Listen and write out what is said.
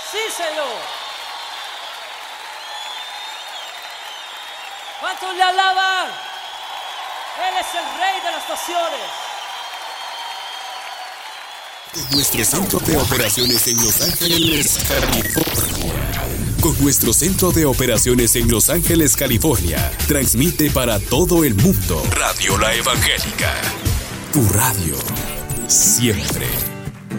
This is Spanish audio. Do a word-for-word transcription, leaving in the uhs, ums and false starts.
Sí, Señor. ¿Cuántos le alaban? Él es el Rey de las naciones. Nuestro centro de operaciones en Los Ángeles, California. Con nuestro centro de operaciones en Los Ángeles, California, transmite para todo el mundo Radio La Evangélica. Tu radio, siempre.